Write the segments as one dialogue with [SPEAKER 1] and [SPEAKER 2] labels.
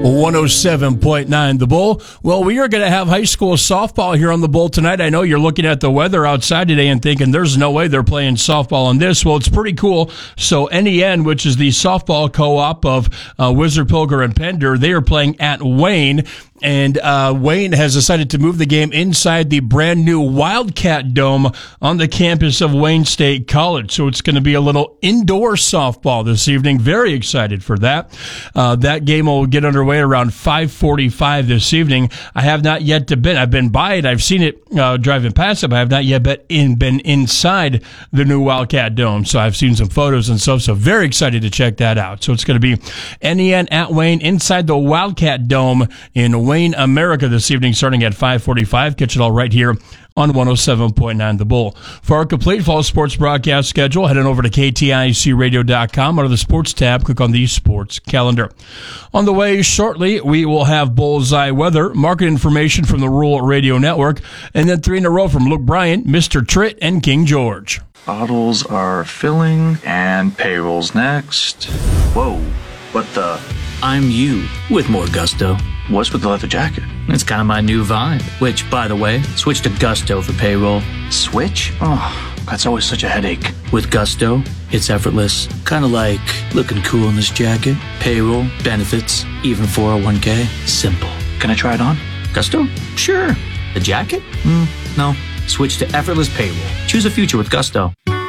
[SPEAKER 1] 107.9 The Bull. Well, we are going to have high school softball here on The Bull tonight. I know you're looking at the weather outside today and thinking there's no way they're playing softball on this. Well, it's pretty cool. So NEN, which is the softball co-op of Wizard, Pilger, and Pender, they are playing at Wayne. And Wayne has decided to move the game inside the brand new Wildcat Dome on the campus of Wayne State College. So it's going to be a little indoor softball this evening. Very excited for that. That game will get underway around 5:45 this evening. I have not yet been. I've been by it. I've seen it driving past it, but I have not yet been inside the new Wildcat Dome. So I've seen some photos and stuff. So very excited to check that out. So it's going to be NEN at Wayne inside the Wildcat Dome in Wayne, America this evening, starting at 5:45. Catch it all right here on 107.9 The Bull. For our complete fall sports broadcast schedule, head on over to KTICradio.com. Under the sports tab, click on the sports calendar. On the way shortly, we will have Bullseye weather, market information from the Rural Radio Network, and then 3 in a row from Luke Bryant, Mr. Tritt, and King George.
[SPEAKER 2] Bottles are filling, and payroll's next. Whoa, what the?
[SPEAKER 3] I'm you with more gusto.
[SPEAKER 2] What's with the leather jacket?
[SPEAKER 3] It's kind of my new vibe. Which, by the way, switch to Gusto for payroll.
[SPEAKER 2] Switch? Oh, that's always such a headache.
[SPEAKER 3] With Gusto, it's effortless. Kind of like looking cool in this jacket. Payroll, benefits, even 401k. Simple.
[SPEAKER 2] Can I try it on?
[SPEAKER 3] Gusto? Sure. The jacket? No. Switch to effortless payroll. Choose a future with Gusto.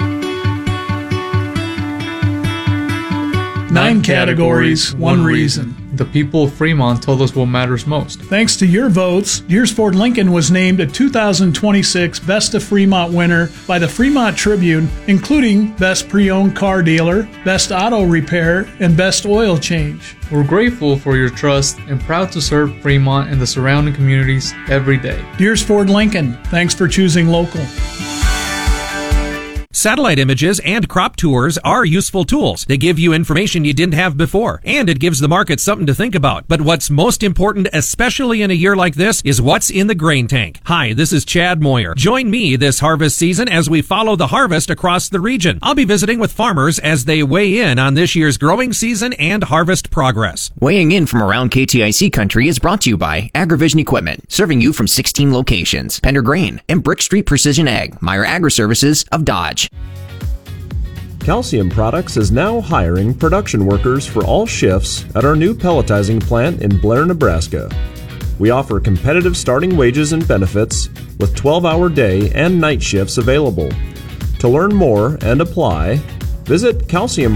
[SPEAKER 4] 9 categories, 1 reason.
[SPEAKER 5] The people of Fremont told us what matters most.
[SPEAKER 4] Thanks to your votes, Deers Ford Lincoln was named a 2026 Best of Fremont winner by the Fremont Tribune, including Best Pre-Owned Car Dealer, Best Auto Repair, and Best Oil Change.
[SPEAKER 5] We're grateful for your trust and proud to serve Fremont and the surrounding communities every day.
[SPEAKER 4] Deers Ford Lincoln, thanks for choosing local.
[SPEAKER 6] Satellite images and crop tours are useful tools. They give you information you didn't have before, and it gives the market something to think about. But what's most important, especially in a year like this, is what's in the grain tank. Hi, this is Chad Moyer. Join me this harvest season as we follow the harvest across the region. I'll be visiting with farmers as they weigh in on this year's growing season and harvest progress.
[SPEAKER 7] Weighing in from around KTIC country is brought to you by AgriVision Equipment, serving you from 16 locations, Pender Grain, and Brick Street Precision Ag, Meyer Agri-Services of Dodge.
[SPEAKER 8] Calcium Products is now hiring production workers for all shifts at our new pelletizing plant in Blair, Nebraska. We offer competitive starting wages and benefits with 12-hour day and night shifts available. To learn more and apply, visit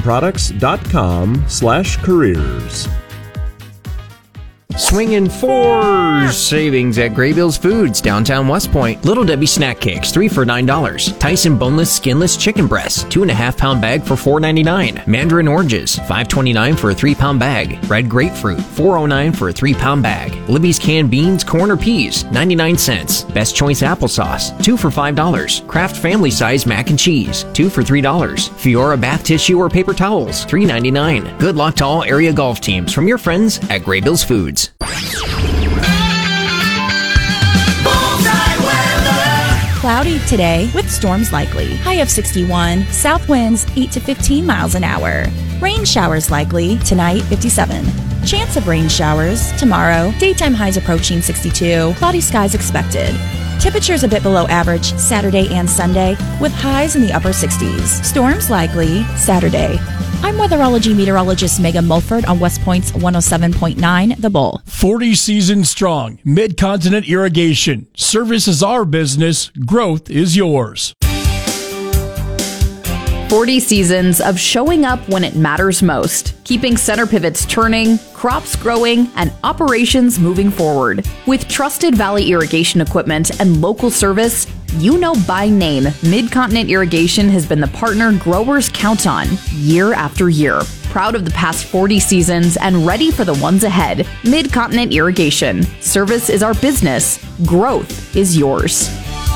[SPEAKER 8] calciumproducts.com/careers.
[SPEAKER 7] Swinging 4 savings at Graybills Foods, downtown West Point. Little Debbie snack cakes, 3 for $9. Tyson boneless, skinless chicken breasts, 2.5-pound bag for $4.99. Mandarin oranges, $5.29 for a 3-pound bag. Red grapefruit, $4.09 for a 3-pound bag. Libby's canned beans, corn or peas, 99 cents. Best Choice applesauce, 2 for $5. Kraft family size mac and cheese, 2 for $3. Fiora bath tissue or paper towels, $3.99. Good luck to all area golf teams from your friends at Graybills Foods.
[SPEAKER 9] Cloudy today with storms likely. High of 61. South winds 8 to 15 miles an hour. Rain showers likely tonight 57. Chance of rain showers tomorrow. Daytime highs approaching 62. Cloudy skies expected. Temperatures a bit below average Saturday and Sunday with highs in the upper 60s. Storms likely Saturday. I'm weatherology meteorologist Megan Mulford on West Point's 107.9 The Bull.
[SPEAKER 1] 40 seasons strong. Mid-Continent Irrigation. Service is our business. Growth is yours.
[SPEAKER 10] 40 seasons of showing up when it matters most, keeping center pivots turning, crops growing, and operations moving forward. With trusted Valley irrigation equipment and local service, you know by name, Mid-Continent Irrigation has been the partner growers count on year after year. Proud of the past 40 seasons and ready for the ones ahead. Mid-Continent Irrigation. Service is our business. Growth is yours.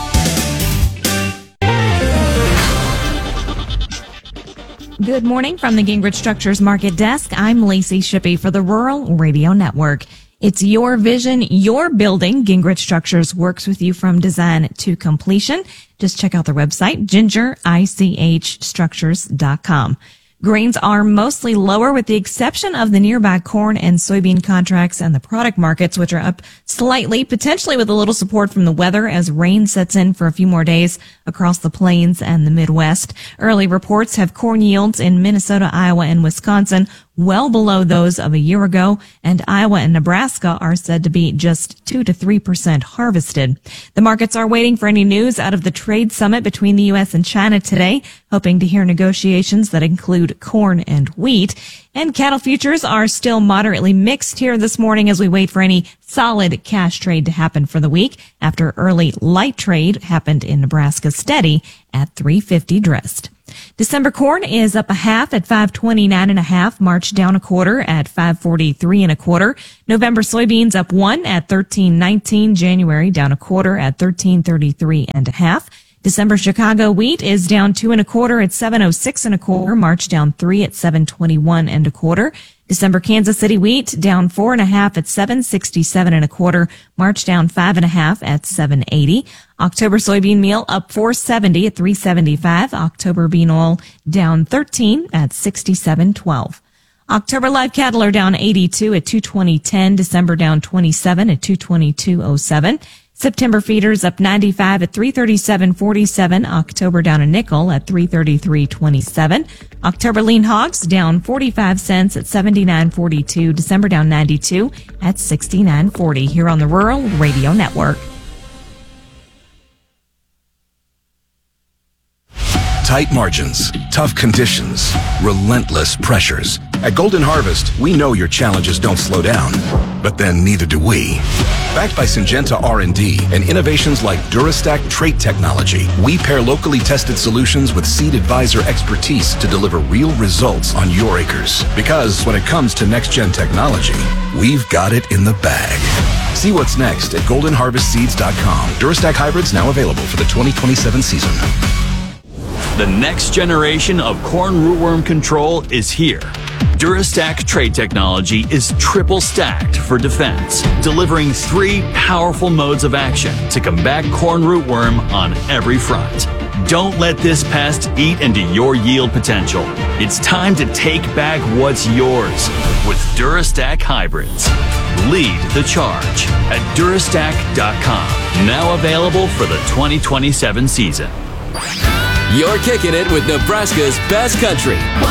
[SPEAKER 11] Good morning from the Gingrich Structures Market Desk. I'm Lacey Shippey for the Rural Radio Network. It's your vision, your building. Gingrich Structures works with you from design to completion. Just check out their website, gingerichstructures.com. Grains are mostly lower with the exception of the nearby corn and soybean contracts and the product markets, which are up slightly, potentially with a little support from the weather as rain sets in for a few more days across the plains and the Midwest. Early reports have corn yields in Minnesota, Iowa, and Wisconsin well below those of a year ago, and Iowa and Nebraska are said to be just 2 to 3% harvested. The markets are waiting for any news out of the trade summit between the U.S. and China today, hoping to hear negotiations that include corn and wheat. And cattle futures are still moderately mixed here this morning as we wait for any solid cash trade to happen for the week after early light trade happened in Nebraska steady at $3.50 dressed. December corn is up a half at $5.29.5, March down a quarter at $5.43.25. November soybeans up 1 at $13.19, January down a quarter at $13.33.5. December Chicago wheat is down 2 1/4 at $7.06 March down 3 at $7.21 1/4. December Kansas City wheat down 4 1/2 at $7.67 1/4. March down 5 1/2 at $7.80. October soybean meal up $4.70 at $3.75. October bean oil down 13 at $67.12. October live cattle are down 82 at $220.10. December down 27 at $222.07. September feeders up 95 at $337.47. October down a nickel at $333.27. October lean hogs down 45 cents at $79.42. December down 92 at $69.40 here on the Rural Radio Network.
[SPEAKER 12] Tight margins, tough conditions, relentless pressures. At Golden Harvest, we know your challenges don't slow down, but then neither do we. Backed by Syngenta R&D and innovations like Durastack trait technology, we pair locally tested solutions with Seed Advisor expertise to deliver real results on your acres. Because when it comes to next-gen technology, we've got it in the bag. See what's next at goldenharvestseeds.com. Durastack hybrids now available for the 2027 season.
[SPEAKER 13] The next generation of corn rootworm control is here. Durastack trait technology is triple stacked for defense, delivering 3 powerful modes of action to combat corn rootworm on every front. Don't let this pest eat into your yield potential. It's time to take back what's yours with Durastack hybrids. Lead the charge at Durastack.com. Now available for the 2027 season.
[SPEAKER 14] You're kicking it with Nebraska's best country.